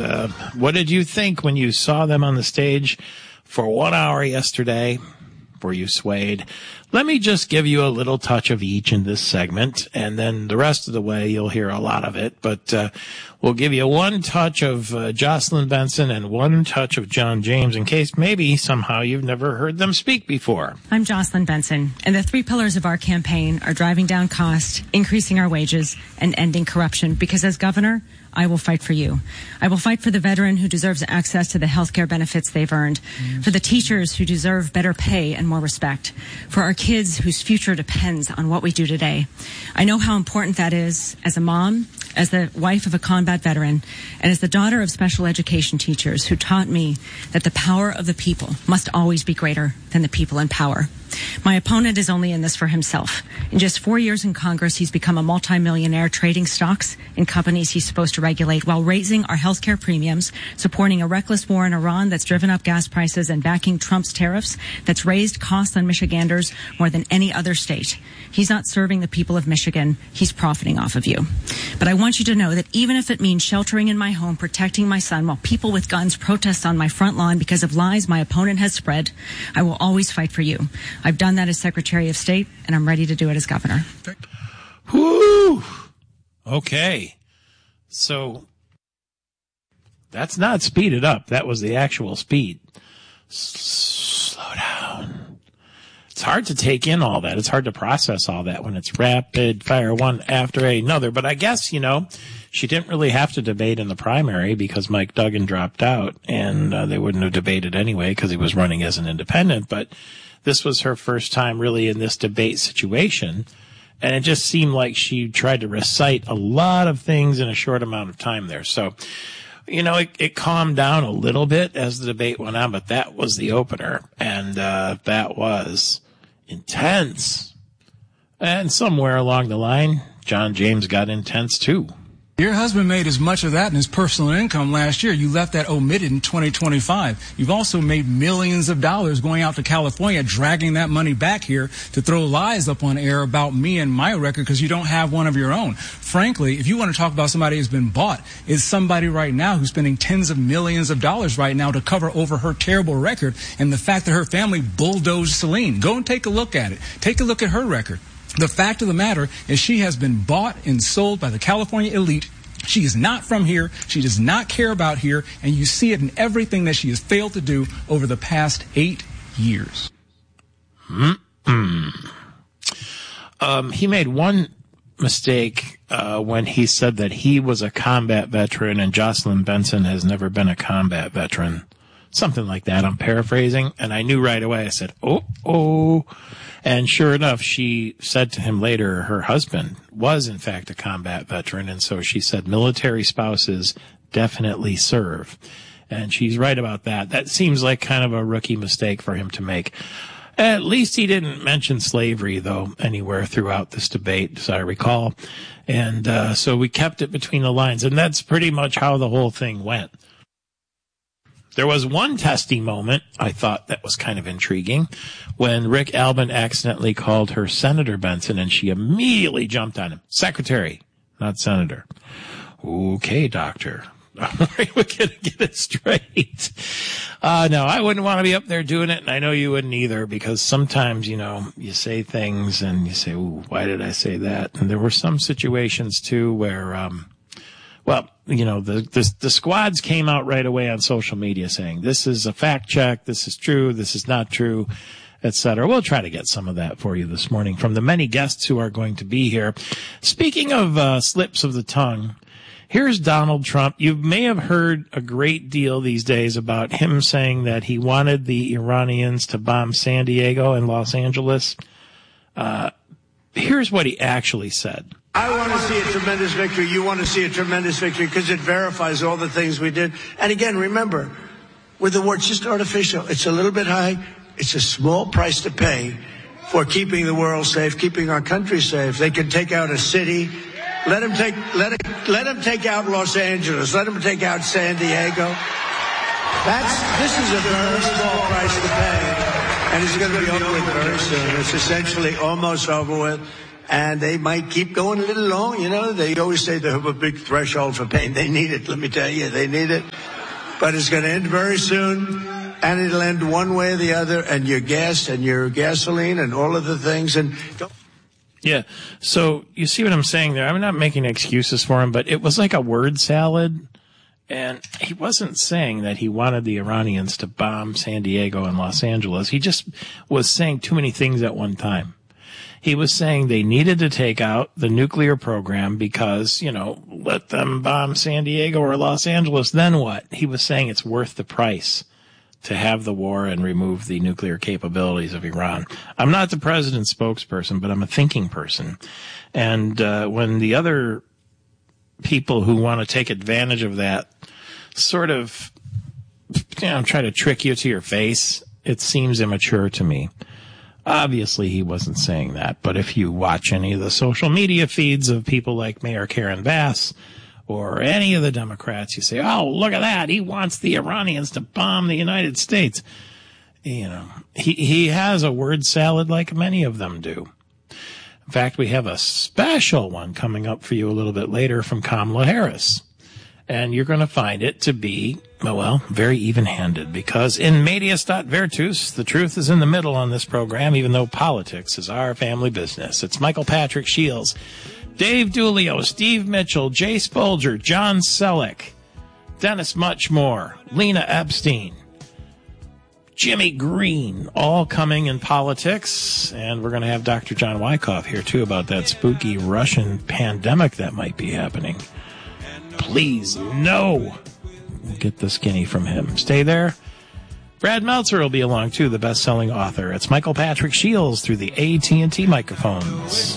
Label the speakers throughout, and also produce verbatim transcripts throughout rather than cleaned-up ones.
Speaker 1: uh, what did you think when you saw them on the stage for one hour yesterday? Were you swayed? Let me just give you a little touch of each in this segment, and then the rest of the way you'll hear a lot of it. But uh, we'll give you one touch of uh, Jocelyn Benson and one touch of John James in case maybe somehow you've never heard them speak before.
Speaker 2: I'm Jocelyn Benson, and the three pillars of our campaign are driving down cost, increasing our wages, and ending corruption, because as governor, I will fight for you. I will fight for the veteran who deserves access to the health care benefits they've earned, mm. for the teachers who deserve better pay and more respect, for our kids whose future depends on what we do today. I know how important that is as a mom, as the wife of a combat veteran, and as the daughter of special education teachers who taught me that the power of the people must always be greater than the people in power. My opponent is only in this for himself. In just four years in Congress, he's become a multimillionaire trading stocks in companies he's supposed to regulate while raising our health care premiums, supporting a reckless war in Iran that's driven up gas prices, and backing Trump's tariffs that's raised costs on Michiganders more than any other state. He's not serving the people of Michigan. He's profiting off of you. But I want you to know that even if it means sheltering in my home, protecting my son, while people with guns protest on my front lawn because of lies my opponent has spread, I will always fight for you. I've done that as Secretary of State, and I'm ready to do it as governor.
Speaker 1: Whoo! Okay. So that's not speeded up. That was the actual speed. S- slow down. It's hard to take in all that. It's hard to process all that when it's rapid fire one after another. But I guess, you know, she didn't really have to debate in the primary because Mike Duggan dropped out, and uh, they wouldn't have debated anyway because he was running as an independent. But this was her first time really in this debate situation, and it just seemed like she tried to recite a lot of things in a short amount of time there. So, you know, it, it calmed down a little bit as the debate went on, but that was the opener, and uh, that was intense. And somewhere along the line, John James got intense too.
Speaker 3: Your husband made as much of that in his personal income last year. You left that omitted in twenty twenty-five. You've also made millions of dollars going out to California, dragging that money back here to throw lies up on air about me and my record because you don't have one of your own. Frankly, if you want to talk about somebody who's been bought, it's somebody right now who's spending tens of millions of dollars right now to cover over her terrible record and the fact that her family bulldozed Celine. Go and take a look at it. Take a look at her record. The fact of the matter is she has been bought and sold by the California elite. She is not from here. She does not care about here. And you see it in everything that she has failed to do over the past eight years.
Speaker 1: Mm-mm. Um, he made one mistake uh, when he said that he was a combat veteran and Jocelyn Benson has never been a combat veteran. Something like that. I'm paraphrasing. And I knew right away. I said, oh, oh. And sure enough, she said to him later, her husband was, in fact, a combat veteran. And so she said military spouses definitely serve. And she's right about that. That seems like kind of a rookie mistake for him to make. At least he didn't mention slavery, though, anywhere throughout this debate, as I recall. And uh, so we kept it between the lines. And that's pretty much how the whole thing went. There was one testy moment I thought that was kind of intriguing when Rick Albin accidentally called her Senator Benson, and she immediately jumped on him. Secretary, not Senator. Okay, doctor. We're going to get it straight. Uh, no, I wouldn't want to be up there doing it, and I know you wouldn't either, because sometimes, you know, you say things and you say, ooh, why did I say that? And there were some situations, too, where, um, well, you know, the, the the squads came out right away on social media saying, this is a fact check, this is true, this is not true, et cetera. We'll try to get some of that for you this morning from the many guests who are going to be here. Speaking of uh, slips of the tongue, here's Donald Trump. You may have heard a great deal these days about him saying that he wanted the Iranians to bomb San Diego and Los Angeles. Uh, here's what he actually said.
Speaker 4: I want to see a tremendous victory. You want to see a tremendous victory because it verifies all the things we did. And again, remember, with the war, it's just artificial. It's a little bit high. It's a small price to pay for keeping the world safe, keeping our country safe. They can take out a city. Let them take, let it, let them take out Los Angeles. Let them take out San Diego. That's, this is a very small price to pay. And it's going to be over with very soon. It's essentially almost over with. and they might keep going a little long. You know, they always say they have a big threshold for pain. They need it. Let me tell you, they need it. But it's going to end very soon, and it'll end one way or the other, and your gas and your gasoline and all of the things. And don't-
Speaker 1: Yeah. So you see what I'm saying there? I'm not making excuses for him, but it was like a word salad. And he wasn't saying that he wanted the Iranians to bomb San Diego and Los Angeles. He just was saying too many things at one time. He was saying they needed to take out the nuclear program because, you know, let them bomb San Diego or Los Angeles. Then what? He was saying it's worth the price to have the war and remove the nuclear capabilities of Iran. I'm not the president's spokesperson, but I'm a thinking person. And uh, when the other people who want to take advantage of that sort of, you know, try to trick you to your face, it seems immature to me. Obviously, he wasn't saying that, but if you watch any of the social media feeds of people like Mayor Karen Bass or any of the Democrats, you say, oh, look at that. He wants the Iranians to bomb the United States. You know, he, he has a word salad like many of them do. In fact, we have a special one coming up for you a little bit later from Kamala Harris. And you're going to find it to be, well, very even-handed, because in Medias dot Virtus, the truth is in the middle on this program, even though politics is our family business. It's Michael Patrick Shields, Dave Dulio, Steve Mitchell, Jay Spolger, John Selleck, Dennis Muchmore, Lena Epstein, Jimmy Green, all coming in politics. And we're going to have Doctor John Wyckoff here, too, about that spooky Russian pandemic that might be happening. Please, no. We'll get the skinny from him. Stay there. Brad Meltzer will be along, too, the best-selling author. It's Michael Patrick Shields through the A T and T microphones.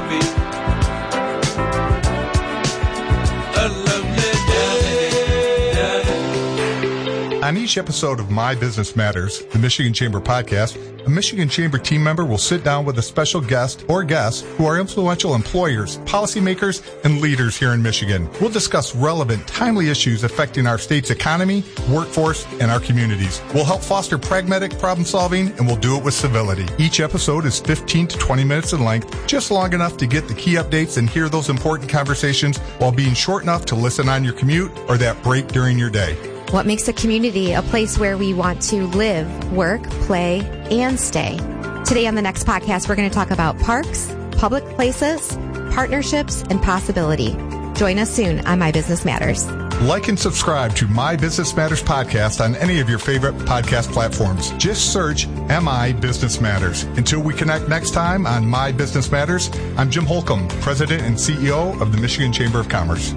Speaker 5: On each episode of My Business Matters, the Michigan Chamber podcast, a Michigan Chamber team member will sit down with a special guest or guests who are influential employers, policymakers, and leaders here in Michigan. We'll discuss relevant, timely issues affecting our state's economy, workforce, and our communities. We'll help foster pragmatic problem solving, and we'll do it with civility. Each episode is fifteen to twenty minutes in length, just long enough to get the key updates and hear those important conversations while being short enough to listen on your commute or that break during your day.
Speaker 6: What makes a community a place where we want to live, work, play, and stay? Today on the next podcast, we're going to talk about parks, public places, partnerships, and possibility. Join us soon on My Business Matters.
Speaker 5: Like and subscribe to My Business Matters podcast on any of your favorite podcast platforms. Just search M I Business Matters. Until we connect next time on My Business Matters, I'm Jim Holcomb, President and C E O of the Michigan Chamber of Commerce.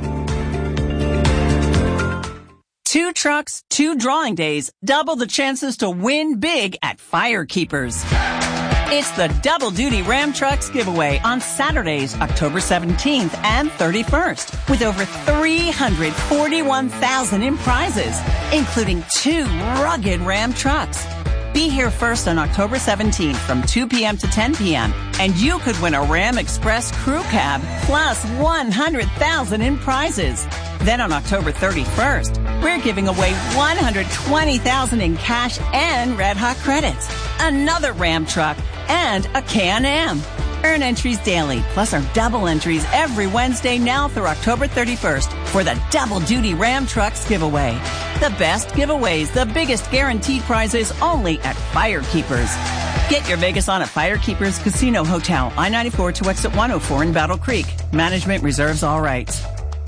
Speaker 7: Two trucks, two drawing days, double the chances to win big at Firekeepers. It's the Double Duty Ram Trucks giveaway on Saturdays, October seventeenth and thirty-first, with over three hundred forty-one thousand in prizes, including two rugged Ram trucks. Be here first on October seventeenth from two p.m. to ten p.m. and you could win a Ram Express crew cab plus one hundred thousand in prizes. Then on October thirty-first, we're giving away one hundred twenty thousand in cash and Red Hot credits, another Ram truck, and a Can-Am. Earn entries daily, plus our double entries every Wednesday now through October thirty-first for the Double Duty Ram Trucks giveaway. The best giveaways, the biggest guaranteed prizes only at Firekeepers. Get your Vegas on at Firekeepers Casino Hotel, I ninety-four to exit one oh four in Battle Creek. Management reserves all rights.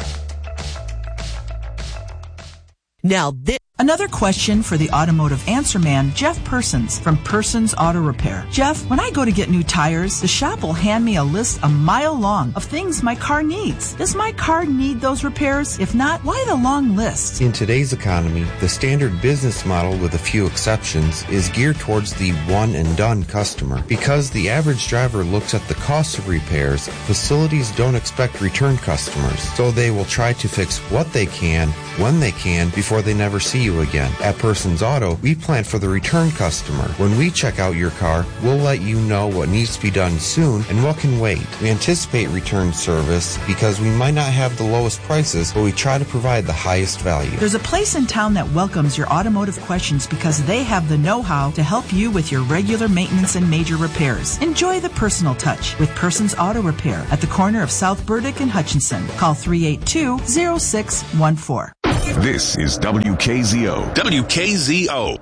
Speaker 8: Now, this. Another question for the automotive answer man, Jeff Persons from Persons Auto Repair. Jeff, when I go to get new tires, the shop will hand me a list a mile long of things my car needs. Does my car need those repairs? If not, why the long list?
Speaker 9: In today's economy, the standard business model, with a few exceptions, is geared towards the one-and-done customer. Because the average driver looks at the cost of repairs, facilities don't expect return customers, so they will try to fix what they can, when they can, before they never see value again. At Persons Auto, we plan for the return customer. When we check out your car, we'll let you know what needs to be done soon and what can wait. We anticipate return service because we might not have the lowest prices, but we try to provide the highest value.
Speaker 8: There's a place in town that welcomes your automotive questions because they have the know-how to help you with your regular maintenance and major repairs. Enjoy the personal touch with Persons Auto Repair at the corner of South Burdick and Hutchinson. Call three eight two, zero six one four.
Speaker 10: This is W K Z O. W K Z O.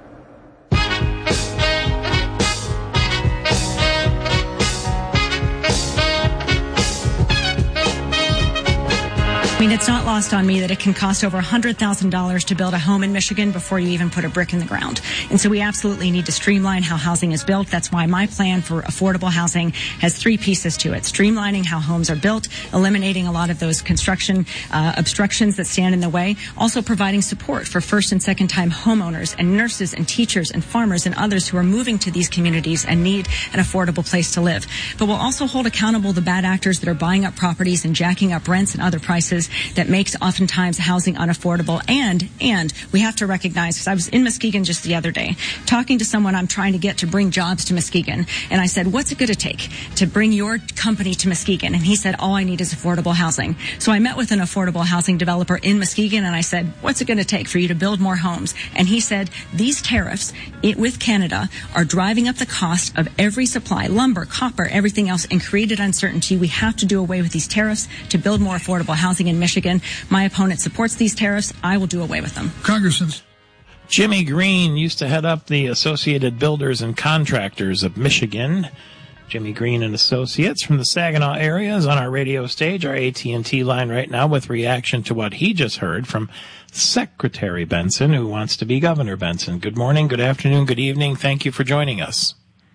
Speaker 2: I mean, it's not lost on me that it can cost over one hundred thousand dollars to build a home in Michigan before you even put a brick in the ground. And so we absolutely need to streamline how housing is built. That's why my plan for affordable housing has three pieces to it. Streamlining how homes are built, eliminating a lot of those construction uh, obstructions that stand in the way, also providing support for first and second time homeowners and nurses and teachers and farmers and others who are moving to these communities and need an affordable place to live. But we'll also hold accountable the bad actors that are buying up properties and jacking up rents and other prices that makes oftentimes housing unaffordable. And, and we have to recognize, because I was in Muskegon just the other day, talking to someone I'm trying to get to bring jobs to Muskegon. And I said, what's it going to take to bring your company to Muskegon? And he said, all I need is affordable housing. So I met with an affordable housing developer in Muskegon and I said, what's it going to take for you to build more homes? And he said, these tariffs it, with Canada are driving up the cost of every supply, lumber, copper, everything else, and created uncertainty. We have to do away with these tariffs to build more affordable housing in Michigan. My opponent supports these tariffs. I will do away with them.
Speaker 1: Congressman Jimmy Green used to head up the Associated Builders and Contractors of Michigan. Jimmy Green and Associates from the Saginaw area is on our radio stage, our A T and T line right now, with reaction to what he just heard from Secretary Benson, who wants to be Governor Benson. Good morning, good afternoon, good evening. Thank you for joining us.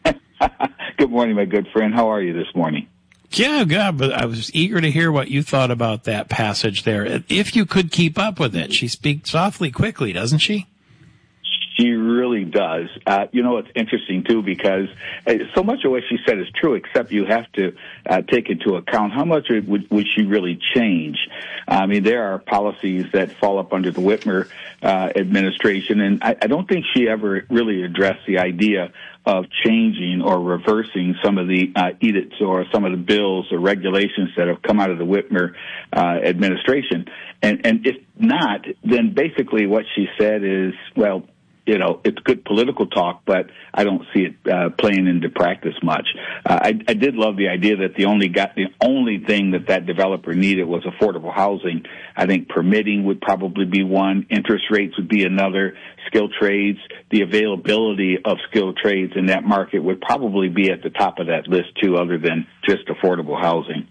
Speaker 11: Good morning, my good friend. How are you this morning?
Speaker 1: Yeah, good, but I was eager to hear what you thought about that passage there. If you could keep up with it. She speaks awfully quickly, doesn't she?
Speaker 11: She really does. Uh, you know, it's interesting, too, because uh, so much of what she said is true, except you have to uh, take into account how much it would, would she really change. I mean, there are policies that fall up under the Whitmer uh, administration, and I, I don't think she ever really addressed the idea of changing or reversing some of the uh, edicts or some of the bills or regulations that have come out of the Whitmer uh, administration. And, and if not, then basically what she said is, well, you know, it's good political talk, but I don't see it uh, playing into practice much. Uh, I, I did love the idea that the only got the only thing that that developer needed was affordable housing. I think permitting would probably be one, interest rates would be another, skilled trades, the availability of skilled trades in that market would probably be at the top of that list too, other than just affordable housing.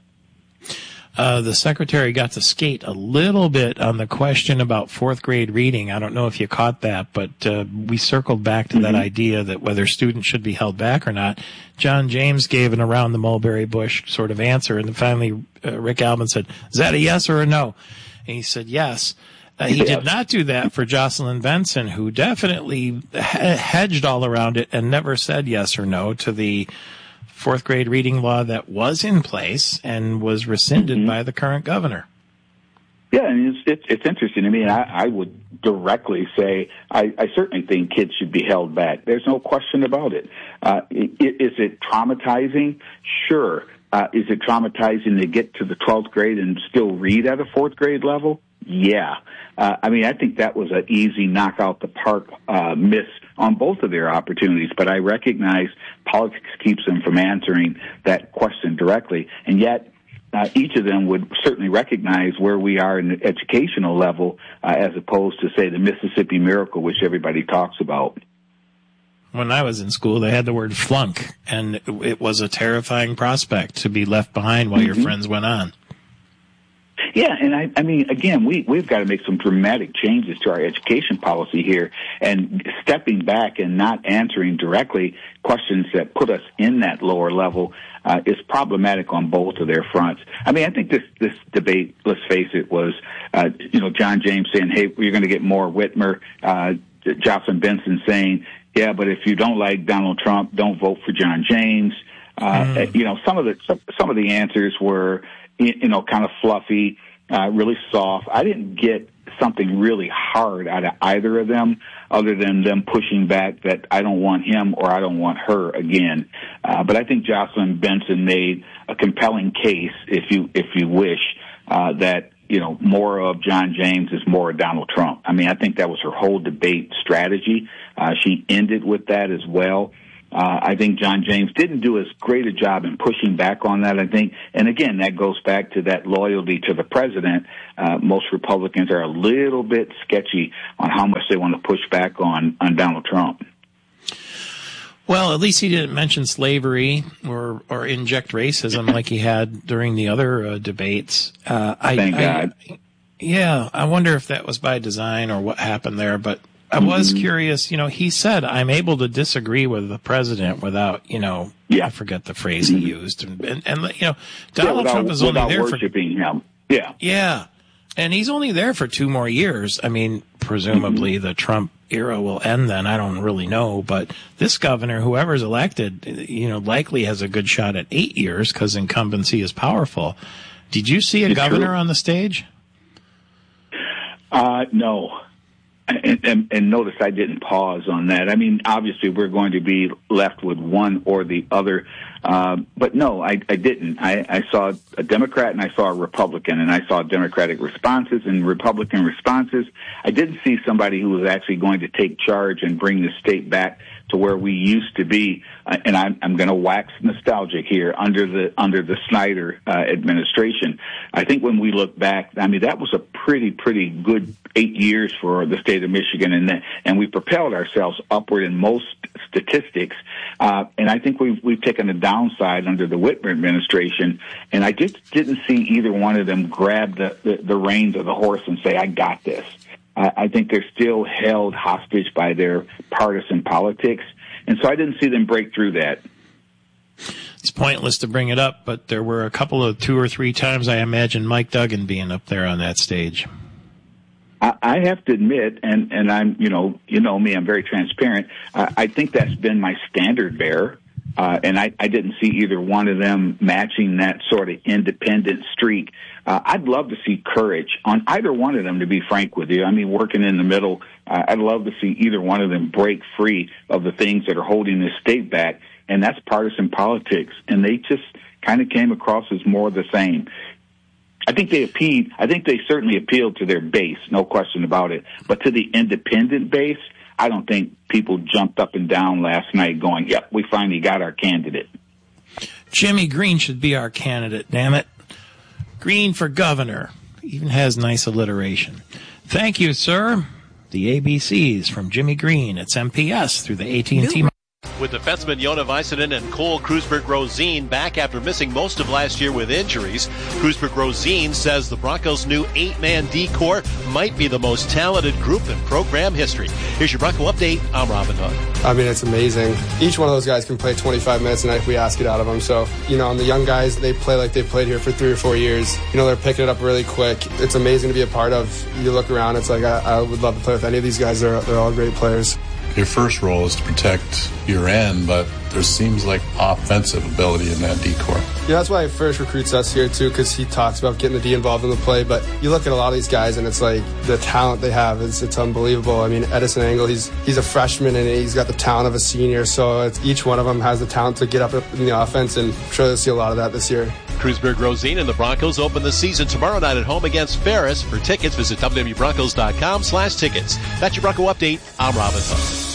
Speaker 1: Uh, the secretary got to skate a little bit on the question about fourth grade reading. I don't know if you caught that, but uh, we circled back to mm-hmm. that idea that whether students should be held back or not. John James gave an around the mulberry bush sort of answer, and then finally uh, Rick Albin said, is that a yes or a no? And he said yes. Uh, he did not do that for Jocelyn Benson, who definitely hedged all around it and never said yes or no to the fourth grade reading law that was in place and was rescinded mm-hmm. by the current governor.
Speaker 11: Yeah, and it's it's, it's interesting. I mean, I, I would directly say I, I certainly think kids should be held back. There's no question about it. Uh, is it traumatizing? Sure. Uh, is it traumatizing to get to the twelfth grade and still read at a fourth grade level? Yeah. Uh, I mean, I think that was an easy knock out the park uh, miss on both of their opportunities, but I recognize politics keeps them from answering that question directly, and yet uh, each of them would certainly recognize where we are in the educational level uh, as opposed to, say, the Mississippi Miracle, which everybody talks about.
Speaker 1: When I was in school, they had the word flunk, and it was a terrifying prospect to be left behind while mm-hmm. your friends went on.
Speaker 11: Yeah, and I, I mean, again, we, we've got to make some dramatic changes to our education policy here, and stepping back and not answering directly questions that put us in that lower level uh, is problematic on both of their fronts. I mean, I think this, this debate, let's face it, was, uh, you know, John James saying, hey, we're going to get more Whitmer, uh, Jocelyn Benson saying, yeah, but if you don't like Donald Trump, don't vote for John James. Uh, mm. You know, some of the some, some of the answers were, you know, kind of fluffy, uh, really soft. I didn't get something really hard out of either of them, other than them pushing back that I don't want him or I don't want her again. Uh, but I think Jocelyn Benson made a compelling case, if you if you wish, uh, that you know more of John James is more of Donald Trump. I mean, I think that was her whole debate strategy. Uh, she ended with that as well. Uh, I think John James didn't do as great a job in pushing back on that, I think. And again, that goes back to that loyalty to the president. Uh, most Republicans are a little bit sketchy on how much they want to push back on, on Donald Trump.
Speaker 1: Well, at least he didn't mention slavery or, or inject racism like he had during the other uh, debates. Uh, I,
Speaker 11: Thank
Speaker 1: I,
Speaker 11: God.
Speaker 1: Yeah, I wonder if that was by design or what happened there, but I was mm-hmm. curious. You know, he said, I'm able to disagree with the president without, you know, yeah. I forget the phrase mm-hmm. he used. And, and, and, you know, Donald
Speaker 11: yeah, without,
Speaker 1: Trump is only there
Speaker 11: worshiping for him. Yeah.
Speaker 1: Yeah. And he's only there for two more years. I mean, presumably mm-hmm. the Trump era will end then. I don't really know. But this governor, whoever's elected, you know, likely has a good shot at eight years because incumbency is powerful. Did you see a it's governor true. on the stage?
Speaker 11: Uh, no. And, and, and notice I didn't pause on that. I mean, obviously we're going to be left with one or the other. Uh, but no, I, I didn't. I, I saw a Democrat and I saw a Republican, and I saw Democratic responses and Republican responses. I didn't see somebody who was actually going to take charge and bring the state back to where we used to be. Uh, and I'm, I'm going to wax nostalgic here under the under the Snyder uh, administration. I think when we look back, I mean, that was a pretty, pretty good eight years for the state of Michigan, and that, and we propelled ourselves upward in most statistics. Uh, and I think we've we've taken a downside under the Whitmer administration, and I just didn't see either one of them grab the, the, the reins of the horse and say, I got this. I, I think they're still held hostage by their partisan politics, and so I didn't see them break through that.
Speaker 1: It's pointless to bring it up, but there were a couple of two or three times I imagine Mike Duggan being up there on that stage.
Speaker 11: I have to admit, and, and I'm, you know, you know me, I'm very transparent. Uh, I think that's been my standard bearer, uh, and I, I didn't see either one of them matching that sort of independent streak. Uh, I'd love to see courage on either one of them, to be frank with you. I mean, working in the middle, uh, I'd love to see either one of them break free of the things that are holding this state back, and that's partisan politics, and they just kind of came across as more of the same. I think they appealed. I think they certainly appealed to their base, no question about it. But to the independent base, I don't think people jumped up and down last night going, yep, we finally got our candidate.
Speaker 1: Jimmy Green should be our candidate, damn it. Green for governor. Even has nice alliteration. Thank you, sir. The A B Cs from Jimmy Green. It's M P S through the A T and T. New-
Speaker 12: With defenseman Jona Väisänen and Cole Krusberg-Rosén back after missing most of last year with injuries, Krusberg-Rosén says the Broncos' new eight-man D-corps might be the most talented group in program history. Here's your Bronco update. I'm Robin Hood.
Speaker 13: I mean, it's amazing. Each one of those guys can play twenty-five minutes a night if we ask it out of them. So, you know, and the young guys, they play like they've played here for three or four years. You know, they're picking it up really quick. It's amazing to be a part of. You look around, it's like I, I would love to play with any of these guys. They're, they're all great players.
Speaker 14: Your first role is to protect your end, but there seems like offensive ability in that D-corps.
Speaker 13: Yeah, that's why he first recruits us here, too, because he talks about getting the D involved in the play. But you look at a lot of these guys, and it's like the talent they have, is it's unbelievable. I mean, Edison Engel, he's he's a freshman, and he's got the talent of a senior. So it's, each one of them has the talent to get up in the offense, and I'm sure they'll see a lot of that this year.
Speaker 12: Krusberg-Rosén and the Broncos open the season tomorrow night at home against Ferris. For tickets, visit w w w broncos dot com slash tickets. That's your Bronco Update. I'm Robin Hood.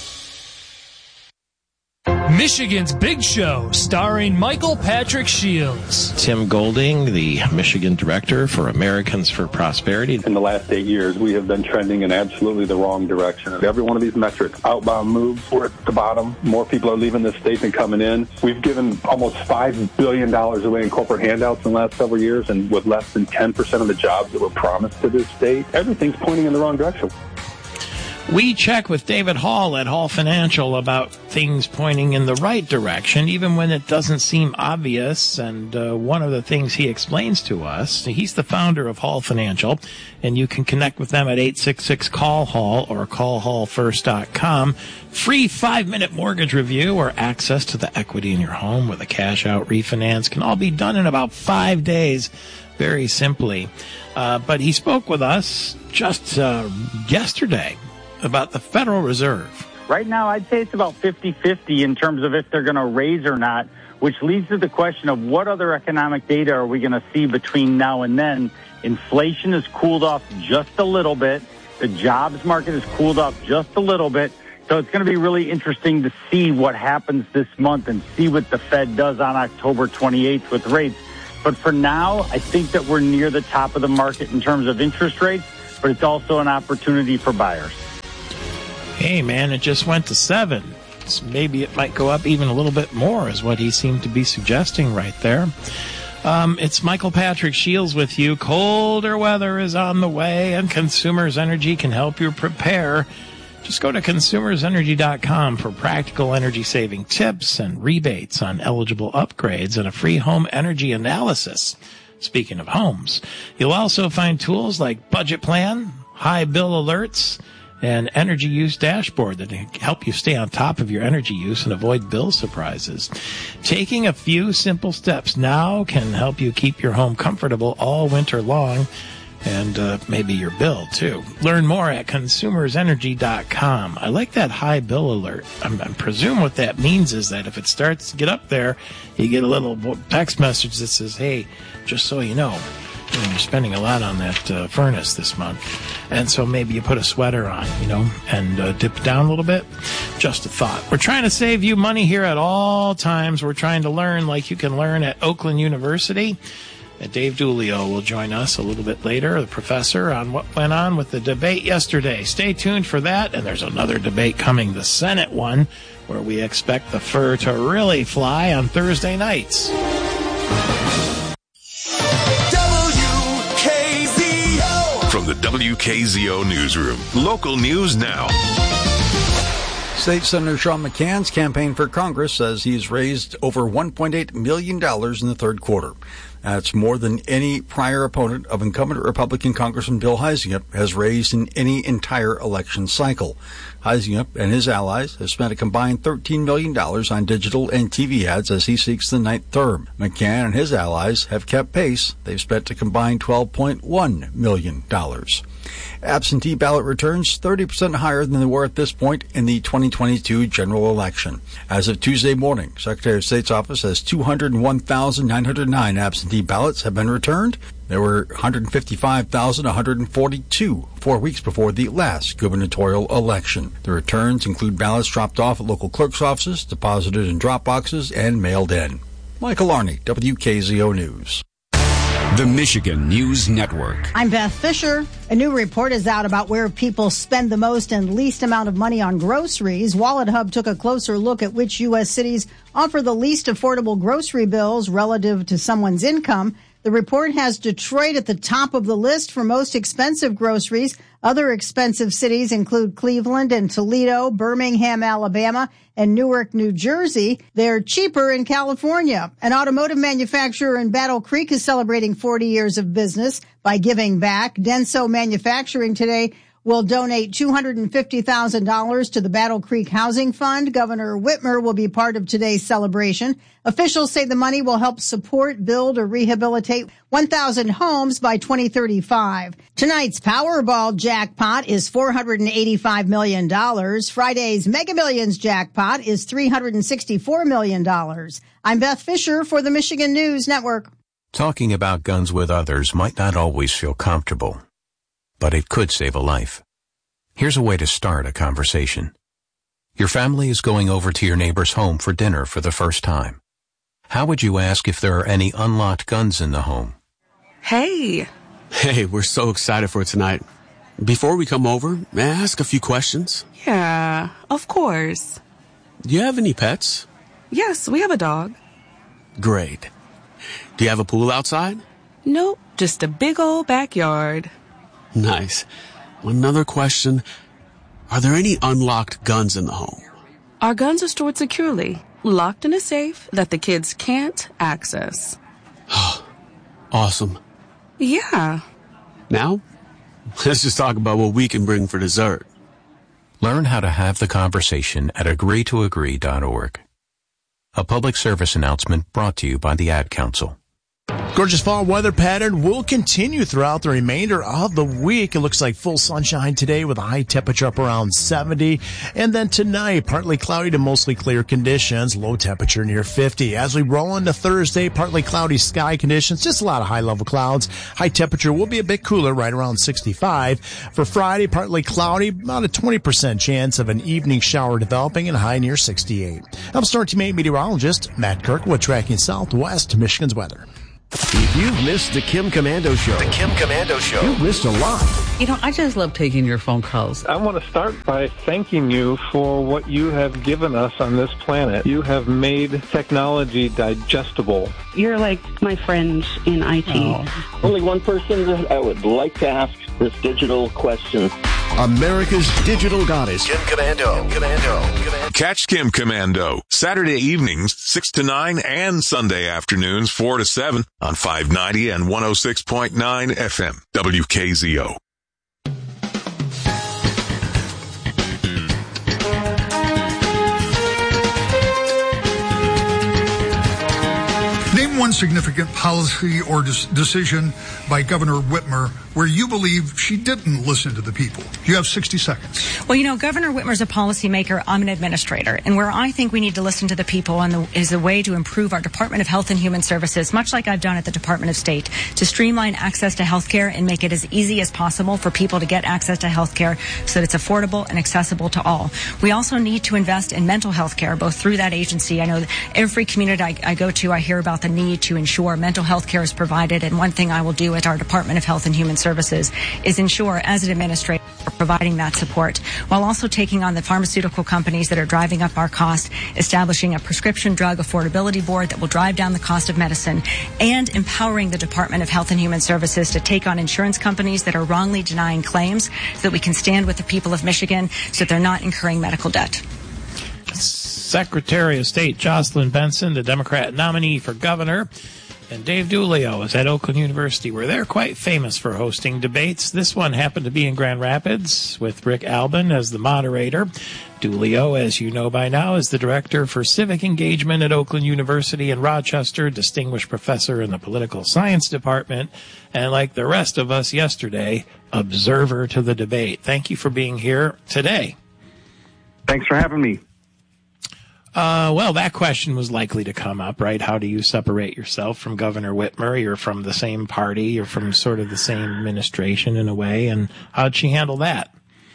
Speaker 15: Michigan's Big Show, starring Michael Patrick Shields.
Speaker 1: Tim Golding, the Michigan Director for Americans for Prosperity.
Speaker 16: In the last eight years, we have been trending in absolutely the wrong direction. Every one of these metrics, outbound moves, we're at the bottom. More people are leaving this state than coming in. We've given almost five billion dollars away in corporate handouts in the last several years, and with less than ten percent of the jobs that were promised to this state, everything's pointing in the wrong direction.
Speaker 1: We check with David Hall at Hall Financial about things pointing in the right direction, even when it doesn't seem obvious. And uh, one of the things he explains to us, he's the founder of Hall Financial, and you can connect with them at eight six six, call hall or call hall first dot com. Free five-minute mortgage review or access to the equity in your home with a cash-out refinance can all be done in about five days, very simply. Uh, but he spoke with us just uh, yesterday about the Federal Reserve.
Speaker 17: Right now, I'd say it's about fifty-fifty in terms of if they're going to raise or not, which leads to the question of what other economic data are we going to see between now and then. Inflation has cooled off just a little bit. The jobs market has cooled off just a little bit. So it's going to be really interesting to see what happens this month and see what the Fed does on October twenty-eighth with rates. But for now, I think that we're near the top of the market in terms of interest rates, but it's also an opportunity for buyers.
Speaker 1: Hey, man, it just went to seven. So maybe it might go up even a little bit more is what he seemed to be suggesting right there. Um, it's Michael Patrick Shields with you. Colder weather is on the way, and Consumers Energy can help you prepare. Just go to consumers energy dot com for practical energy-saving tips and rebates on eligible upgrades and a free home energy analysis. Speaking of homes, you'll also find tools like Budget Plan, High Bill Alerts, and Energy Use Dashboard that help you stay on top of your energy use and avoid bill surprises. Taking a few simple steps now can help you keep your home comfortable all winter long, and uh, maybe your bill, too. Learn more at consumers energy dot com. I like that high bill alert. I'm, I presume what that means is that if it starts to get up there, you get a little text message that says, hey, just so you know, you're spending a lot on that uh, furnace this month. And so maybe you put a sweater on, you know, and uh, dip down a little bit. Just a thought. We're trying to save you money here at all times. We're trying to learn like you can learn at Oakland University. And Dave Dulio will join us a little bit later, the professor, on what went on with the debate yesterday. Stay tuned for that. And there's another debate coming, the Senate one, where we expect the fur to really fly on Thursday nights.
Speaker 10: From the W K Z O Newsroom, local news now.
Speaker 18: State Senator Sean McCann's campaign for Congress says he's raised over one point eight million dollars in the third quarter. That's more than any prior opponent of incumbent Republican Congressman Bill Huizenga has raised in any entire election cycle. Huizenga and his allies have spent a combined thirteen million dollars on digital and T V ads as he seeks the ninth term. McCann and his allies have kept pace. They've spent a combined twelve point one million dollars. Absentee ballot returns thirty percent higher than they were at this point in the twenty twenty-two general election. As of Tuesday morning, Secretary of State's office says two hundred one thousand nine hundred nine absentee ballots have been returned. There were one hundred fifty-five thousand one hundred forty-two four weeks before the last gubernatorial election. The returns include ballots dropped off at local clerk's offices, deposited in drop boxes, and mailed in. Michael Arney, W K Z O News.
Speaker 19: The Michigan News Network.
Speaker 20: I'm Beth Fisher. A new report is out about where people spend the most and least amount of money on groceries. Wallet Hub took a closer look at which U S cities offer the least affordable grocery bills relative to someone's income. The report has Detroit at the top of the list for most expensive groceries. Other expensive cities include Cleveland and Toledo, Birmingham, Alabama, and Newark, New Jersey. They're cheaper in California. An automotive manufacturer in Battle Creek is celebrating forty years of business by giving back. Denso Manufacturing today will donate two hundred fifty thousand dollars to the Battle Creek Housing Fund. Governor Whitmer will be part of today's celebration. Officials say the money will help support, build, or rehabilitate one thousand homes by twenty thirty-five. Tonight's Powerball jackpot is four hundred eighty-five million dollars. Friday's Mega Millions jackpot is three hundred sixty-four million dollars. I'm Beth Fisher for the Michigan News Network.
Speaker 19: Talking about guns with others might not always feel comfortable, but it could save a life. Here's a way to start a conversation. Your family is going over to your neighbor's home for dinner for the first time. How would you ask if there are any unlocked guns in the home?
Speaker 21: Hey. Hey, we're so excited for tonight. Before we come over, may I ask a few questions?
Speaker 22: Yeah, of course.
Speaker 21: Do you have any pets?
Speaker 22: Yes, we have a dog.
Speaker 21: Great. Do you have a pool outside?
Speaker 22: Nope, just a big old backyard.
Speaker 21: Nice. Another question. Are there any unlocked guns in the home?
Speaker 22: Our guns are stored securely, locked in a safe that the kids can't access.
Speaker 21: Awesome.
Speaker 22: Yeah.
Speaker 21: Now, let's just talk about what we can bring for dessert.
Speaker 19: Learn how to have the conversation at agree to agree dot org. A public service announcement brought to you by the Ad Council.
Speaker 3: Gorgeous fall weather pattern will continue throughout the remainder of the week. It looks like full sunshine today with a high temperature up around seventy. And then tonight, partly cloudy to mostly clear conditions, low temperature near fifty. As we roll into Thursday, partly cloudy sky conditions, just a lot of high-level clouds. High temperature will be a bit cooler, right around sixty-five. For Friday, partly cloudy, about a twenty percent chance of an evening shower developing and high near sixty-eight. I'm Star Team eight meteorologist Matt Kirkwood tracking Southwest Michigan's weather.
Speaker 4: If you've missed the Kim Komando Show,
Speaker 23: The Kim Komando Show,
Speaker 4: you've missed a lot.
Speaker 24: You know, I just love taking your phone calls.
Speaker 25: I want to start by thanking you for what you have given us on this planet. You have made technology digestible.
Speaker 26: You're like my friends in I T.
Speaker 27: Oh. Only one person that I would like to ask this digital question.
Speaker 4: America's digital goddess.
Speaker 23: Kim Komando. Komando. Komando.
Speaker 10: Catch Kim Komando Saturday evenings, six to nine, and Sunday afternoons, four to seven on five ninety and one oh six point nine F M, W K Z O.
Speaker 28: Name one significant policy or des- decision by Governor Whitmer where you believe she didn't listen to the people. You have sixty seconds.
Speaker 2: Well, you know, Governor Whitmer's a policymaker. I'm an administrator. And where I think we need to listen to the people on the, is a way to improve our Department of Health and Human Services, much like I've done at the Department of State, to streamline access to health care and make it as easy as possible for people to get access to health care so that it's affordable and accessible to all. We also need to invest in mental health care, both through that agency. I know that every community I, I go to, I hear about the need to ensure mental health care is provided. And one thing I will do at our Department of Health and Human Services is ensure, as an administrator, providing that support, while also taking on the pharmaceutical companies that are driving up our cost, establishing a prescription drug affordability board that will drive down the cost of medicine, and empowering the Department of Health and Human Services to take on insurance companies that are wrongly denying claims so that we can stand with the people of Michigan so that they're not incurring medical debt.
Speaker 1: Secretary of State Jocelyn Benson, the Democrat nominee for governor, and Dave Dulio is at Oakland University, where they're quite famous for hosting debates. This one happened to be in Grand Rapids with Rick Albin as the moderator. Dulio, as you know by now, is the director for civic engagement at Oakland University in Rochester, distinguished professor in the political science department, and like the rest of us yesterday, observer to the debate. Thank you for being here today.
Speaker 29: Thanks for having me.
Speaker 1: Uh, well, that question was likely to come up, right? How do you separate yourself from Governor Whitmer? You're from the same party. You're from sort of the same administration in a way. And how'd she handle that?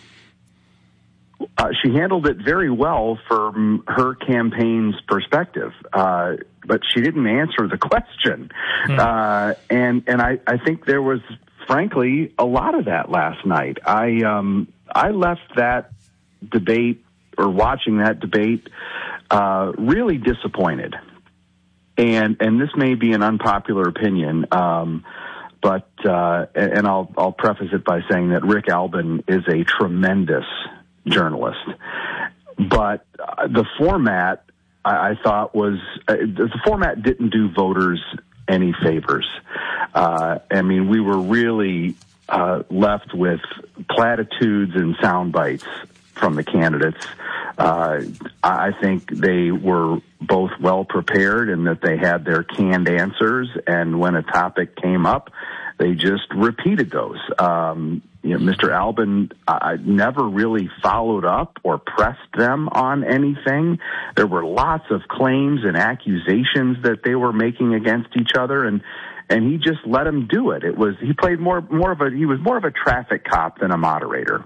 Speaker 29: Uh, she handled it very well from her campaign's perspective, uh, but she didn't answer the question. Hmm. Uh, and and I, I think there was, frankly, a lot of that last night. I um, I left that debate, or watching that debate, uh, really disappointed. And and this may be an unpopular opinion, um, but uh, and I'll I'll preface it by saying that Rick Albin is a tremendous journalist. But uh, the format, I, I thought was uh, the format didn't do voters any favors. Uh, I mean, we were really uh, left with platitudes and sound bites from the candidates. Uh, I think they were both well prepared and that they had their canned answers. And when a topic came up, they just repeated those. Um, you know, Mister Albin uh, never really followed up or pressed them on anything. There were lots of claims and accusations that they were making against each other, and and he just let them do it. It was he played more more of a he was more of a traffic cop than a moderator.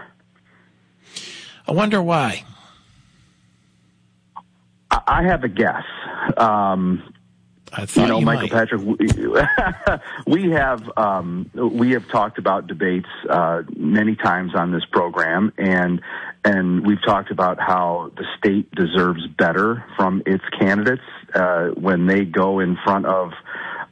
Speaker 1: I wonder why.
Speaker 29: I have a guess. Um,
Speaker 1: I thought
Speaker 29: you know,
Speaker 1: you
Speaker 29: Michael
Speaker 1: might.
Speaker 29: Patrick, we, we have um, we have talked about debates uh, many times on this program, and and we've talked about how the state deserves better from its candidates uh, when they go in front of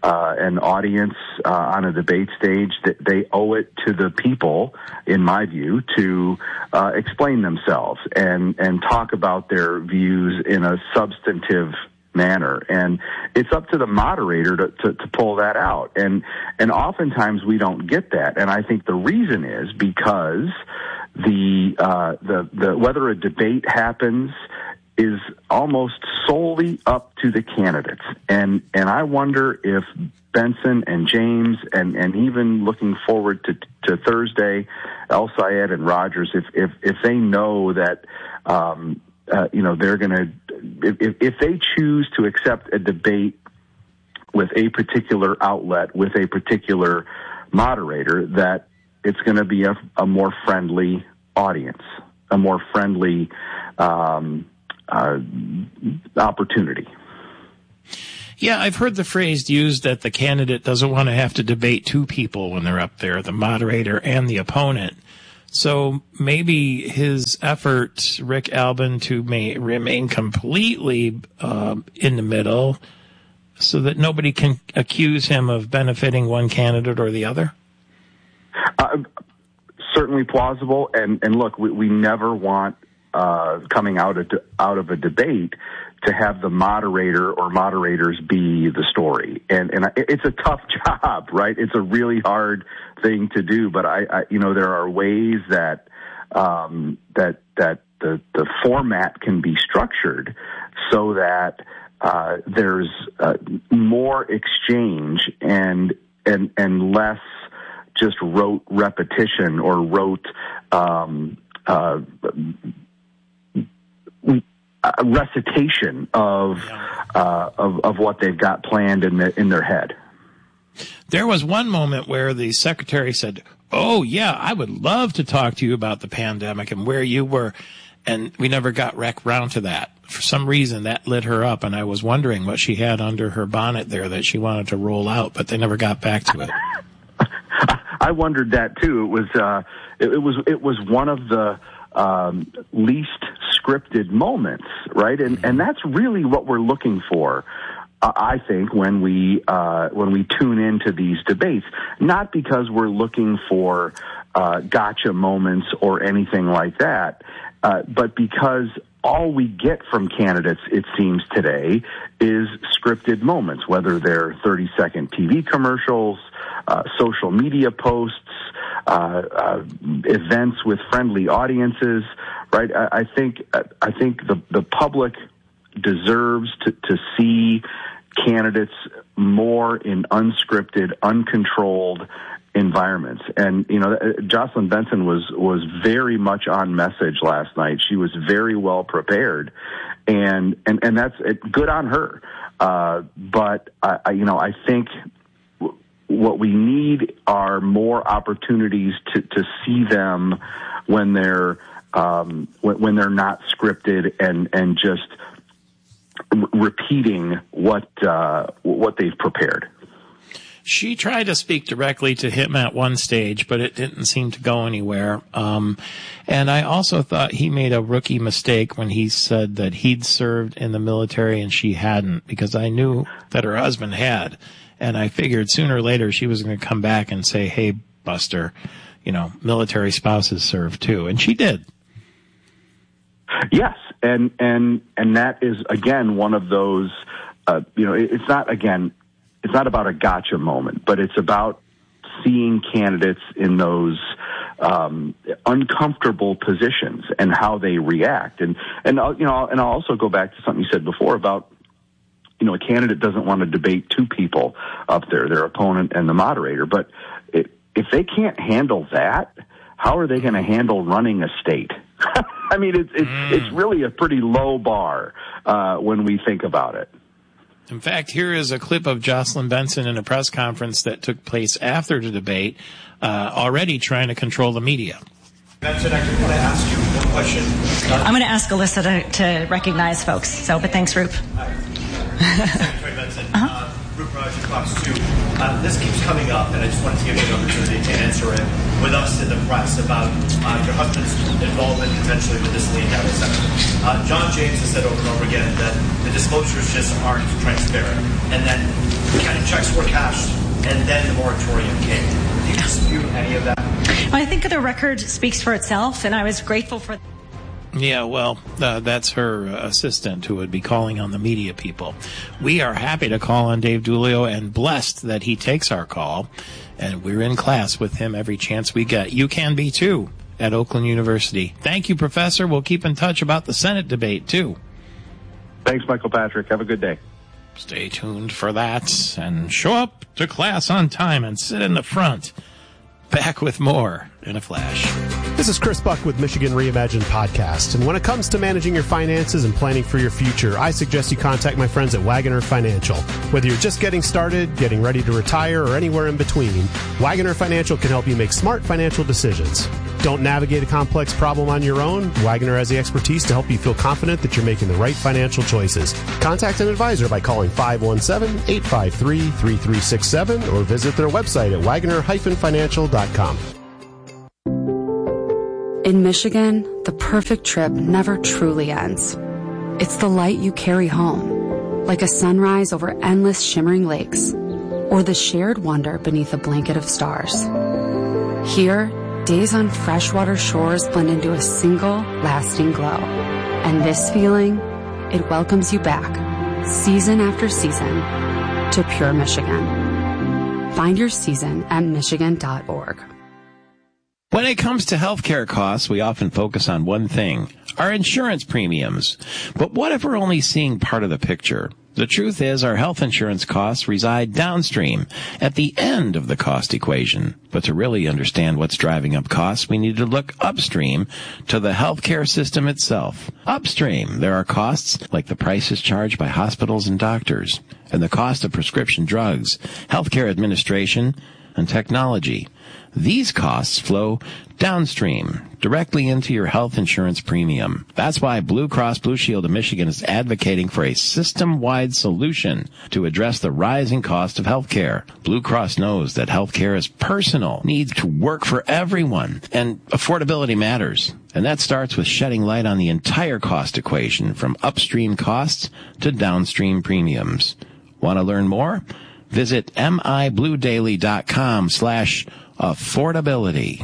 Speaker 29: uh, an audience uh, on a debate stage, that they owe it to the people, in my view, to uh, explain themselves and, and talk about their views in a substantive manner. And it's up to the moderator to, to, to pull that out. And, and oftentimes we don't get that. And I think the reason is because the, uh, the, the, whether a debate happens is almost solely up to the candidates. And, and I wonder if Benson and James and, and even looking forward to, to Thursday, El Sayed and Rogers, if, if, if they know that, um, uh, you know, they're going to, if, if they choose to accept a debate with a particular outlet, with a particular moderator, that it's going to be a, a more friendly audience, a more friendly, um, uh, opportunity.
Speaker 1: Yeah, I've heard the phrase used that the candidate doesn't want to have to debate two people when they're up there, the moderator and the opponent. So maybe his effort, Rick Albin, to may, remain completely uh, in the middle so that nobody can accuse him of benefiting one candidate or the other?
Speaker 29: Uh, certainly plausible. And, and look, we, we never want uh, coming out of, out of a debate to have the moderator or moderators be the story. And, and it's a tough job, right? It's a really hard thing to do, but I, I you know, there are ways that, um, that, that the, the format can be structured so that, uh, there's, uh, more exchange and, and, and less just rote repetition or rote, um, uh, a recitation of, uh, of of what they've got planned in the, in their head.
Speaker 1: There was one moment where the secretary said, "Oh yeah, I would love to talk to you about the pandemic and where you were," and we never got rec- round to that. For some reason, that lit her up, and I was wondering what she had under her bonnet there that she wanted to roll out, but they never got back to it.
Speaker 29: I wondered that too. It was uh, it, it was it was one of the Um, least scripted moments, right? And and that's really what we're looking for, uh, I think, when we uh, when we tune into these debates. Not because we're looking for uh, gotcha moments or anything like that, uh, but because all we get from candidates, it seems today, is scripted moments, whether they're thirty-second T V commercials, uh, social media posts, uh, uh, events with friendly audiences, right? I, I think I think the the public deserves to, to see candidates more in unscripted, uncontrolled environments. And, you know, Jocelyn Benson was, was very much on message last night. She was very well prepared, and, and, and that's good on her. Uh, but I, I, you know, I think w- what we need are more opportunities to, to see them when they're, um, when, when they're not scripted and, and just r- repeating what, uh, what they've prepared.
Speaker 1: She tried to speak directly to him at one stage, but it didn't seem to go anywhere. Um, and I also thought he made a rookie mistake when he said that he'd served in the military and she hadn't, because I knew that her husband had. And I figured sooner or later she was going to come back and say, "Hey, Buster, you know, military spouses serve too." And she did.
Speaker 29: Yes. And, and, and that is, again, one of those, uh, you know, it, it's not, again, it's not about a gotcha moment, but it's about seeing candidates in those um, uncomfortable positions and how they react. And, and you know, and I'll also go back to something you said before about, you know, a candidate doesn't want to debate two people up there, their opponent and the moderator. But it, if they can't handle that, how are they going to handle running a state? I mean, it's, it's, mm. it's really a pretty low bar uh, when we think about it.
Speaker 1: In fact, here is a clip of Jocelyn Benson in a press conference that took place after the debate, uh, already trying to control the media.
Speaker 5: Benson, I just want to ask you one question. Uh,
Speaker 2: I'm going to ask Alyssa to, to recognize folks. So, but thanks, Roop.
Speaker 5: Secretary Benson, uh-huh. uh, Roop
Speaker 6: question, Fox two. Uh, this keeps coming up, and I just wanted to give you an opportunity to answer it with us in the press about uh, your husband's involvement potentially with this Lee County Senator. Uh, John James has said over and over again that the disclosures just aren't transparent, and that county checks were cashed, and then the moratorium came. Do you dispute any of that?
Speaker 2: Well, I think the record speaks for itself, and I was grateful for.
Speaker 1: Yeah, well, uh, that's her uh, assistant who would be calling on the media people. We are happy to call on Dave Dulio and blessed that he takes our call. And we're in class with him every chance we get. You can be, too, at Oakland University. Thank you, Professor. We'll keep in touch about the Senate debate, too.
Speaker 29: Thanks, Michael Patrick. Have a good day.
Speaker 1: Stay tuned for that. And show up to class on time and sit in the front. Back with more in a flash.
Speaker 7: This is Chris Buck with Michigan Reimagined Podcast. And when it comes to managing your finances and planning for your future, I suggest you contact my friends at Wagoner Financial. Whether you're just getting started, getting ready to retire, or anywhere in between, Wagoner Financial can help you make smart financial decisions. Don't navigate a complex problem on your own. Wagoner has the expertise to help you feel confident that you're making the right financial choices. Contact an advisor by calling five one seven, eight five three, three three six seven or visit their website at wagoner dash financial dot com.
Speaker 8: In Michigan, the perfect trip never truly ends. It's the light you carry home, like a sunrise over endless shimmering lakes, or the shared wonder beneath a blanket of stars. Here, days on freshwater shores blend into a single, lasting glow. And this feeling, it welcomes you back, season after season, to pure Michigan. Find your season at michigan dot org.
Speaker 1: When it comes to healthcare costs, we often focus on one thing, our insurance premiums. But what if we're only seeing part of the picture? The truth is our health insurance costs reside downstream, at the end of the cost equation. But to really understand what's driving up costs, we need to look upstream to the healthcare system itself. Upstream, there are costs like the prices charged by hospitals and doctors, and the cost of prescription drugs, healthcare administration, and technology. These costs flow downstream, directly into your health insurance premium. That's why Blue Cross Blue Shield of Michigan is advocating for a system-wide solution to address the rising cost of health care. Blue Cross knows that health care is personal, needs to work for everyone, and affordability matters. And that starts with shedding light on the entire cost equation, from upstream costs to downstream premiums. Want to learn more? Visit mibluedaily.com slash affordability.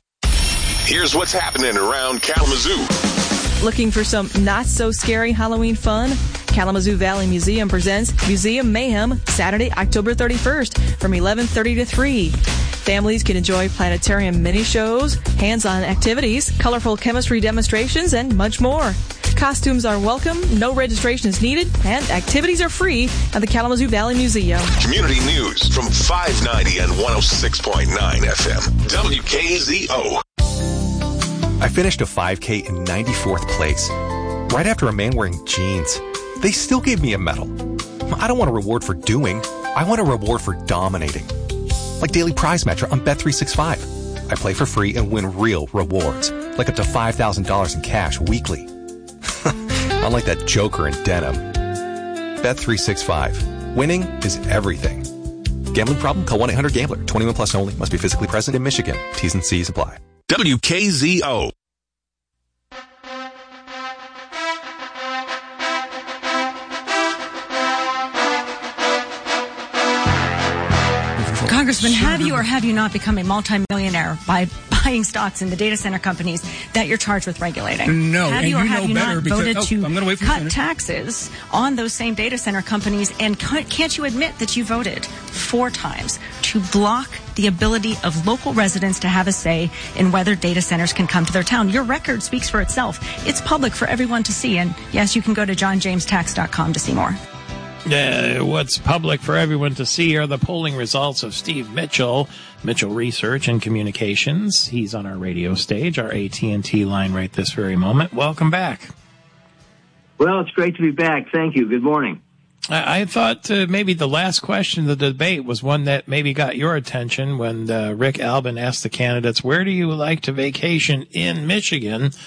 Speaker 10: Here's what's happening around Kalamazoo.
Speaker 9: Looking for some not-so-scary Halloween fun? Kalamazoo Valley Museum presents Museum Mayhem Saturday, October thirty-first from eleven thirty to three. Families can enjoy planetarium mini-shows, hands-on activities, colorful chemistry demonstrations, and much more. Costumes are welcome, no registration is needed, and activities are free at the Kalamazoo Valley Museum.
Speaker 10: Community news from five ninety and one oh six point nine F M. W K Z O.
Speaker 11: I finished a five K in ninety-fourth place, right after a man wearing jeans. They still gave me a medal. I don't want a reward for doing. I want a reward for dominating. Like Daily Prize Match on Bet three sixty-five. I play for free and win real rewards, like up to five thousand dollars in cash weekly. Unlike that joker in denim. Bet three sixty-five. Winning is everything. Gambling problem? Call one eight hundred gambler. twenty-one plus only. Must be physically present in Michigan. T's and C's apply.
Speaker 10: W K Z O.
Speaker 2: Congressman, have you or have you not become a multimillionaire by buying stocks in the data center companies that you're charged with regulating?
Speaker 12: No,
Speaker 2: have
Speaker 12: and
Speaker 2: you or
Speaker 12: you
Speaker 2: have
Speaker 12: know
Speaker 2: you
Speaker 12: better
Speaker 2: not
Speaker 12: because-
Speaker 2: voted
Speaker 12: oh,
Speaker 2: to
Speaker 12: I'm gonna wait for you to
Speaker 2: cut
Speaker 12: finish.
Speaker 2: taxes on those same data center companies? And ca- can't you admit that you voted four times to block the ability of local residents to have a say in whether data centers can come to their town? Your record speaks for itself. It's public for everyone to see. And yes, you can go to john james tax dot com to see more.
Speaker 1: Uh, what's public for everyone to see are the polling results of Steve Mitchell, Mitchell Research and Communications. He's on our radio stage, our A T and T line right this very moment. Welcome back.
Speaker 13: Well, it's great to be back. Thank you. Good morning.
Speaker 1: I, I thought uh, maybe the last question of the debate was one that maybe got your attention when uh, Rick Albin asked the candidates, where do you like to vacation in Michigan?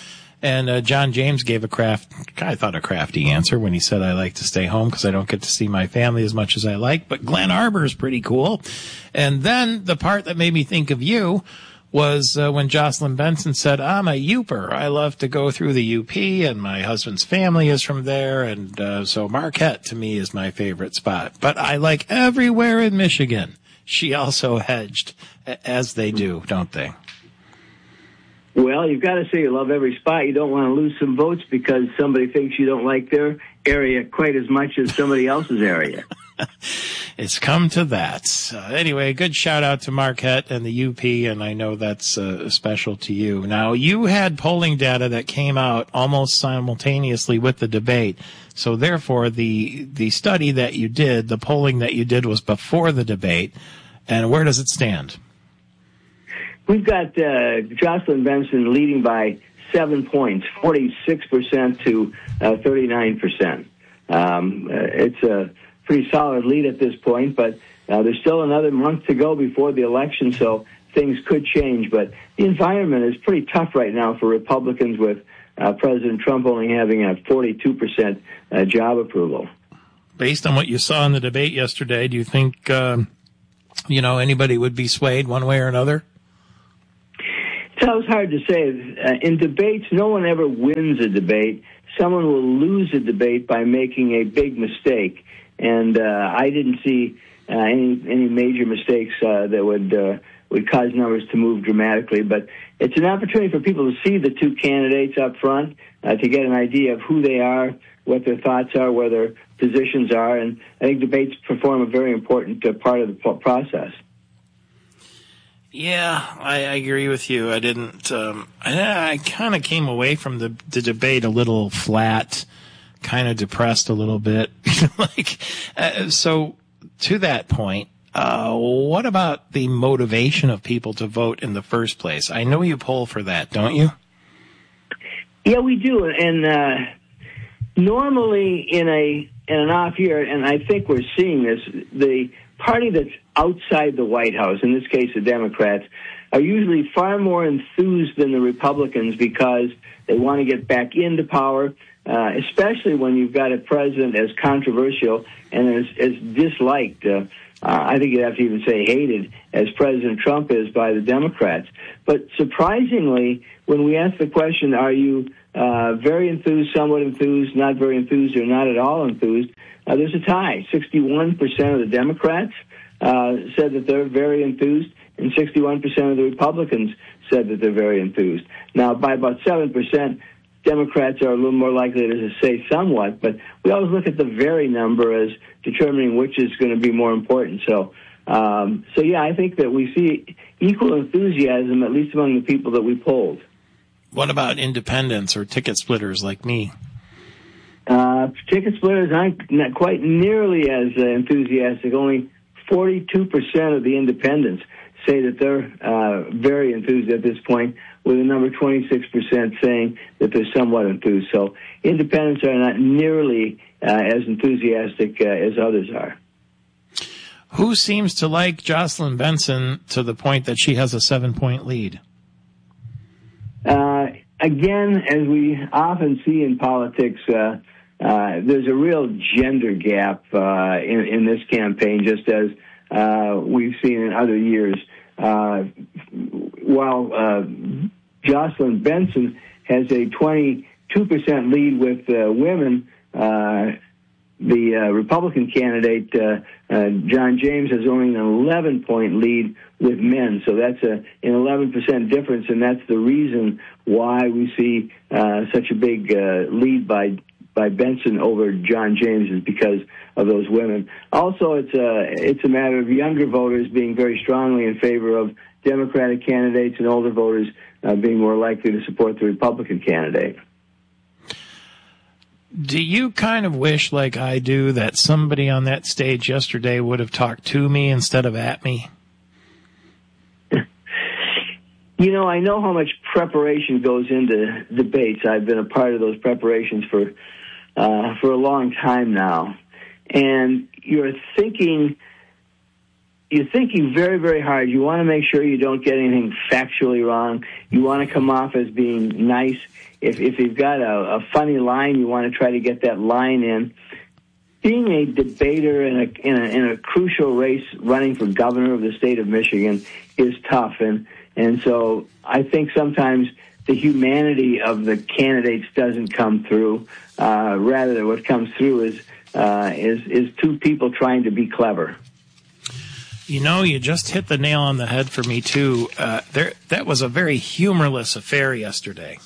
Speaker 1: And uh, John James gave a craft, I thought a crafty answer when he said, I like to stay home because I don't get to see my family as much as I like. But Glen Arbor is pretty cool. And then the part that made me think of you was uh, when Jocelyn Benson said, I'm a Youper. I love to go through the U P, and my husband's family is from there. And uh, so Marquette, to me, is my favorite spot. But I like everywhere in Michigan. She also hedged, as they do, don't they?
Speaker 13: Well, you've got to say you love every spot. You don't want to lose some votes because somebody thinks you don't like their area quite as much as somebody else's area.
Speaker 1: It's come to that. Uh, anyway, good shout out to Marquette and the U P, and I know that's uh, special to you. Now, you had polling data that came out almost simultaneously with the debate. So therefore, the the study that you did, the polling that you did was before the debate. And where does it stand?
Speaker 13: We've got uh, Jocelyn Benson leading by seven points, forty-six percent to uh, thirty-nine percent. Um, uh, it's a pretty solid lead at this point, but uh, there's still another month to go before the election, so things could change. But the environment is pretty tough right now for Republicans, with uh, President Trump only having a forty-two percent uh, job approval.
Speaker 1: Based on what you saw in the debate yesterday, do you think, um, you know, anybody would be swayed one way or another?
Speaker 13: It's always hard to say. Uh, in debates, no one ever wins a debate. Someone will lose a debate by making a big mistake. And uh, I didn't see uh, any any major mistakes uh, that would uh, would cause numbers to move dramatically. But it's an opportunity for people to see the two candidates up front, uh, to get an idea of who they are, what their thoughts are, where their positions are. And I think debates perform a very important uh, part of the process.
Speaker 1: Yeah, I, I agree with you. I didn't. Um, I, I kind of came away from the, the debate a little flat, kind of depressed a little bit. like, uh, so to that point, uh, what about the motivation of people to vote in the first place? I know you poll for that, don't you?
Speaker 13: Yeah, we do. And uh, normally in a in an off year, and I think we're seeing this, the party that's outside the White House, in this case the Democrats, are usually far more enthused than the Republicans because they want to get back into power, uh, especially when you've got a president as controversial and as, as disliked, uh, uh, I think you'd have to even say hated, as President Trump is by the Democrats. But surprisingly, when we ask the question, are you uh, very enthused, somewhat enthused, not very enthused, or not at all enthused, uh, there's a tie. sixty-one percent of the Democrats uh, said that they're very enthused, and sixty-one percent of the Republicans said that they're very enthused. Now, by about seven percent, Democrats are a little more likely to say somewhat, but we always look at the very number as determining which is going to be more important. So, um, so yeah, I think that we see equal enthusiasm, at least among the people that we polled.
Speaker 1: What about independents or ticket splitters like me?
Speaker 13: Uh, ticket splitters aren't not quite nearly as uh, enthusiastic. Only forty-two percent of the independents say that they're uh, very enthused at this point, with a number twenty-six percent saying that they're somewhat enthused. So independents are not nearly uh, as enthusiastic uh, as others are.
Speaker 1: Who seems to like Jocelyn Benson to the point that she has a seven-point lead?
Speaker 13: Uh, again, as we often see in politics, uh, uh, there's a real gender gap uh, in, in this campaign, just as uh, we've seen in other years. Uh, while uh, Jocelyn Benson has a twenty-two percent lead with uh, women, uh, the uh, Republican candidate, uh, uh, John James, has only an eleven-point lead with men. So that's a, an eleven percent difference, and that's the reason why we see uh, such a big uh, lead by by Benson over John James, is because of those women. Also, it's a, it's a matter of younger voters being very strongly in favor of Democratic candidates and older voters uh, being more likely to support the Republican candidate.
Speaker 1: Do you kind of wish, like I do, that somebody on that stage yesterday would have talked to me instead of at me?
Speaker 13: You know, I know how much preparation goes into debates. I've been a part of those preparations for uh, for a long time now. And you're thinking you're thinking very, very hard. You want to make sure you don't get anything factually wrong. You want to come off as being nice. If if you've got a, a funny line, you want to try to get that line in. Being a debater in a, in a in a crucial race, running for governor of the state of Michigan, is tough, and and so I think sometimes the humanity of the candidates doesn't come through. Uh, rather, what comes through is uh, is is two people trying to be clever.
Speaker 1: You know, you just hit the nail on the head for me too. Uh, there, that was a very humorless affair yesterday.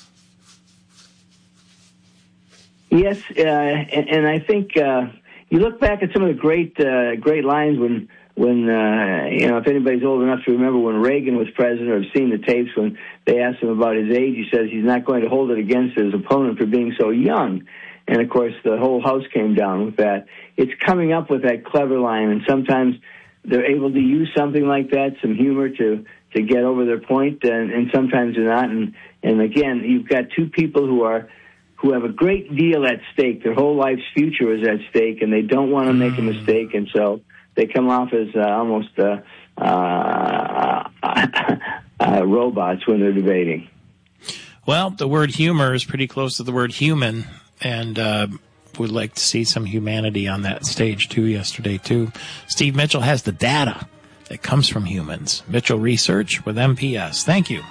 Speaker 13: Yes, uh, and, and I think. Uh, You look back at some of the great, uh, great lines when, when uh, you know, if anybody's old enough to remember when Reagan was president, or have seen the tapes when they asked him about his age, he says he's not going to hold it against his opponent for being so young. And, of course, the whole house came down with that. It's coming up with that clever line, and sometimes they're able to use something like that, some humor to, to get over their point, and, and sometimes they're not. And, and, again, you've got two people who are who have a great deal at stake. Their whole life's future is at stake, and they don't want to make a mistake, and so they come off as uh, almost uh, uh, uh, robots when they're debating.
Speaker 1: Well, the word humor is pretty close to the word human, and uh, we'd like to see some humanity on that stage, too, yesterday, too. Steve Mitchell has the data that comes from humans. Mitchell Research with M P S. Thank you.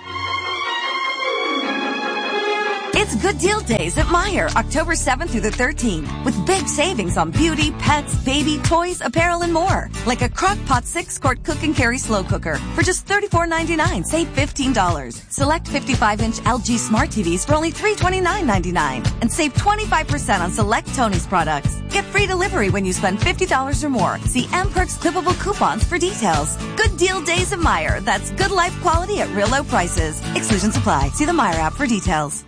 Speaker 12: It's Good Deal Days at Meijer, October seventh through the thirteenth, with big savings on beauty, pets, baby, toys, apparel, and more. Like a Crock-Pot six-quart cook and carry slow cooker for just thirty-four ninety-nine, save fifteen dollars. Select fifty-five inch L G Smart T Vs for only three twenty-nine ninety-nine, and save twenty-five percent on select Tony's products. Get free delivery when you spend fifty dollars or more. See M Perks clippable coupons for details. Good Deal Days at Meijer. That's good life quality at real low prices. Exclusions apply. See the Meijer app for details.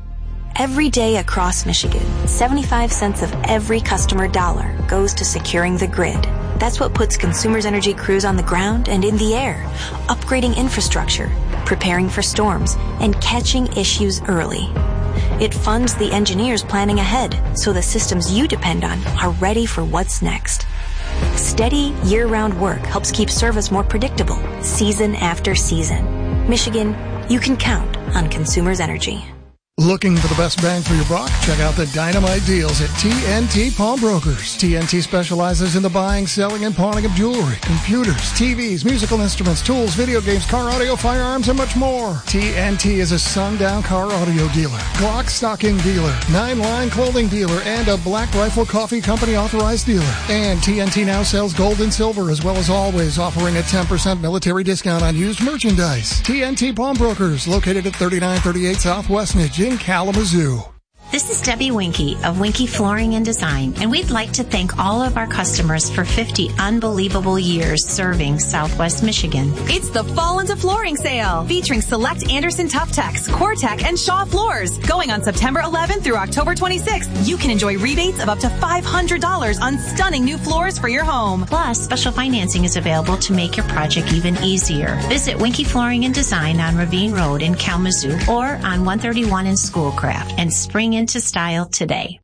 Speaker 14: Every day across Michigan, seventy-five cents of every customer dollar goes to securing the grid. That's what puts Consumers Energy crews on the ground and in the air, upgrading infrastructure, preparing for storms, and catching issues early. It funds the engineers planning ahead so the systems you depend on are ready for what's next. Steady, year-round work helps keep service more predictable, season after season. Michigan, you can count on Consumers Energy.
Speaker 28: Looking for the best bang for your buck? Check out the dynamite deals at T N T Pawnbrokers. T N T specializes in the buying, selling, and pawning of jewelry, computers, T Vs, musical instruments, tools, video games, car audio, firearms, and much more. T N T is a Sundown car audio dealer, Glock stocking dealer, Nine Line clothing dealer, and a Black Rifle Coffee Company authorized dealer. And T N T now sells gold and silver, as well as always offering a ten percent military discount on used merchandise. T N T Pawnbrokers, located at thirty-nine thirty-eight Southwest Nidge in Kalamazoo.
Speaker 15: This is Debbie Winky of Winky Flooring and Design, and we'd like to thank all of our customers for fifty unbelievable years serving Southwest Michigan.
Speaker 16: It's the Fall into Flooring sale, featuring select Anderson Tough-Tex, Core-Tech, and Shaw floors. Going on September eleventh through October twenty-sixth, you can enjoy rebates of up to five hundred dollars on stunning new floors for your home.
Speaker 15: Plus, special financing is available to make your project even easier. Visit Winky Flooring and Design on Ravine Road in Kalamazoo or on one thirty-one in Schoolcraft, and spring into style today.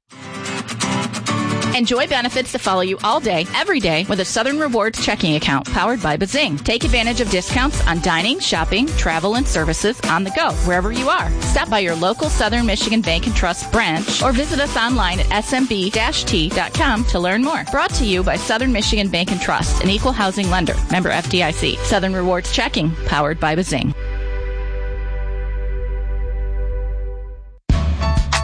Speaker 17: Enjoy benefits that follow you all day, every day with a Southern Rewards checking account powered by Bazing. Take advantage of discounts on dining, shopping, travel, and services on the go, wherever you are. Stop by your local Southern Michigan Bank and Trust branch or visit us online at s m b dash t dot com to learn more. Brought to you by Southern Michigan Bank and Trust, an equal housing lender. Member F D I C. Southern Rewards checking powered by Bazing.